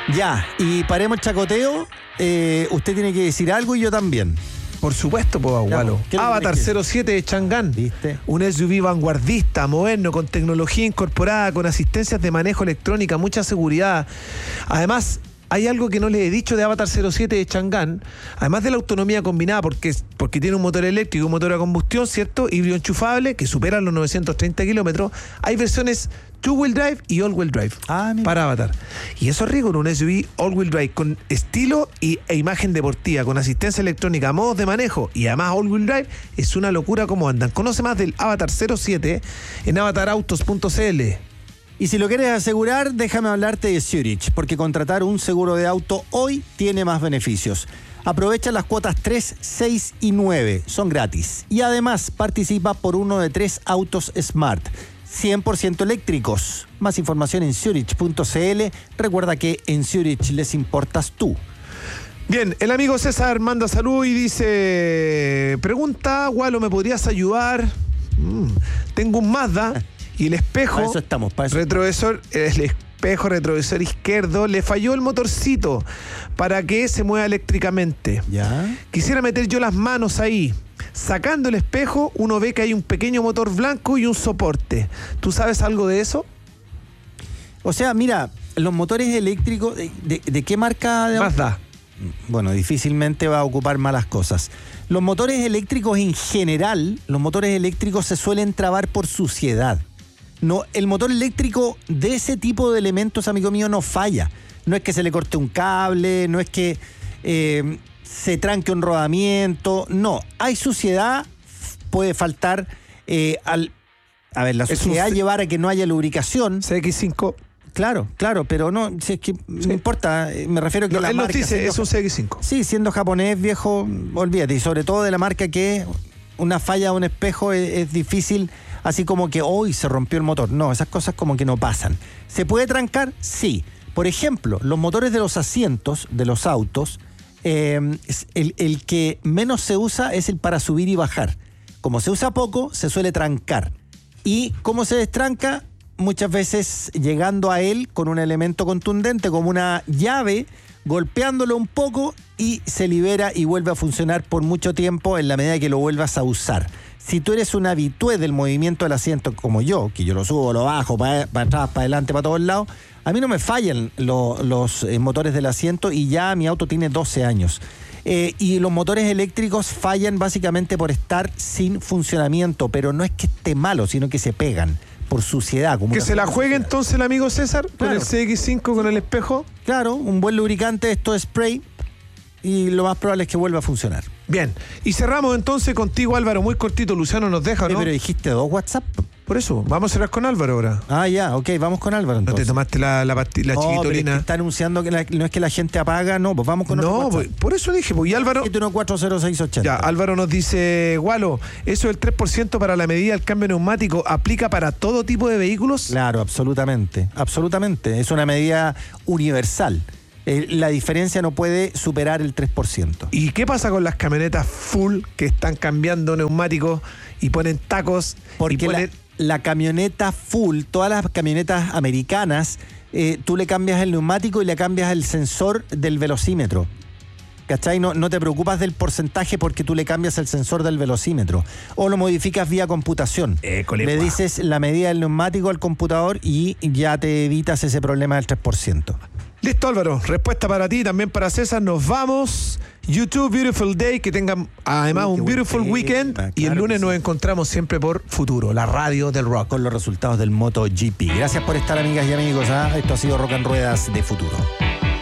Ya, y paremos el chacoteo. Usted tiene que decir algo y yo también. Por supuesto, pues, Agualo. Avatar 07 de Chang'an. ¿Viste? Un SUV vanguardista, moderno, con tecnología incorporada, con asistencias de manejo electrónica, mucha seguridad. Además, hay algo que no les he dicho de Avatar 07 de Chang'an, además de la autonomía combinada, porque tiene un motor eléctrico y un motor a combustión, ¿cierto? Híbrido enchufable, que superan los 930 kilómetros. Hay versiones two-wheel drive y all-wheel drive para Avatar. Y eso es rico en un SUV all-wheel drive, con estilo e imagen deportiva, con asistencia electrónica, modos de manejo y además all-wheel drive. Es una locura cómo andan. Conoce más del Avatar 07 en avatarautos.cl. Y si lo quieres asegurar, déjame hablarte de Zurich, porque contratar un seguro de auto hoy tiene más beneficios. Aprovecha las cuotas 3, 6 y 9, son gratis. Y además participa por uno de 3 autos Smart, 100% eléctricos. Más información en Zurich.cl. Recuerda que en Zurich les importas tú. Bien, el amigo César manda salud y dice, pregunta, Gualo, ¿me podrías ayudar? Tengo un Mazda y el espejo Para eso estamos, para eso retrovisor, el espejo retrovisor izquierdo le falló el motorcito para que se mueva eléctricamente. ¿Ya? Quisiera meter yo las manos ahí. Sacando el espejo, uno ve que hay un pequeño motor blanco y un soporte. ¿Tú sabes algo de eso? O sea, mira, los motores eléctricos, ¿de qué marca? Mazda. Bueno, difícilmente va a ocupar malas cosas. Los motores eléctricos en general, los motores eléctricos se suelen trabar por suciedad. No, el motor eléctrico de ese tipo de elementos, amigo mío, no falla. No es que se le corte un cable, no es que se tranque un rodamiento. No, hay suciedad, puede faltar la suciedad llevar a que no haya lubricación. CX5. Claro, pero no, si es que no importa, me refiero a que no, la él marca... nos dice, es un CX5. Sí, siendo japonés, viejo, olvídate, y sobre todo de la marca que una falla de un espejo es difícil, así como que hoy se rompió el motor. No, esas cosas como que no pasan. ¿Se puede trancar? Sí. Por ejemplo, los motores de los asientos de los autos, el que menos se usa es el para subir y bajar. Como se usa poco, se suele trancar. ¿Y cómo se destranca? Muchas veces llegando a él con un elemento contundente como una llave, golpeándolo un poco y se libera y vuelve a funcionar por mucho tiempo en la medida que lo vuelvas a usar. Si tú eres un habitué del movimiento del asiento como yo, que yo lo subo, lo bajo, para atrás, para adelante, para todos lados, a mí no me fallan los motores del asiento y ya mi auto tiene 12 años. Y los motores eléctricos fallan básicamente por estar sin funcionamiento, pero no es que esté malo, sino que se pegan por suciedad. Que se la juegue entonces el amigo César, claro, con el CX5, con el espejo. Claro, un buen lubricante, esto es spray, y lo más probable es que vuelva a funcionar. Bien, y cerramos entonces contigo, Álvaro, muy cortito. Luciano nos deja, ¿no? Pero dijiste 2 WhatsApp. Por eso, vamos a cerrar con Álvaro ahora. Ah, ya, ok, vamos con Álvaro entonces. ¿No te tomaste la pastilla, la chiquitolina? Pero es que está anunciando que no es que la gente apaga, no, pues vamos con otro WhatsApp. No, por eso dije, pues, y Álvaro... 7140680. Ya, Álvaro nos dice, Gualo, eso del 3% para la medida del cambio neumático, ¿aplica para todo tipo de vehículos? Claro, absolutamente, es una medida universal. La diferencia no puede superar el 3%. ¿Y qué pasa con las camionetas full que están cambiando neumáticos y ponen tacos? Porque la camioneta full, todas las camionetas americanas, tú le cambias el neumático y le cambias el sensor del velocímetro. ¿Cachai? No te preocupas del porcentaje porque tú le cambias el sensor del velocímetro. O lo modificas vía computación. Le dices la medida del neumático al computador y ya te evitas ese problema del 3%. Listo, Álvaro. Respuesta para ti, también para César. Nos vamos. YouTube, beautiful day. Que tengan además un beautiful weekend. Claro, y el lunes nos encontramos siempre por Futuro, la radio del rock. Con los resultados del MotoGP. Gracias por estar, amigas y amigos. Esto ha sido Rock en Ruedas de Futuro.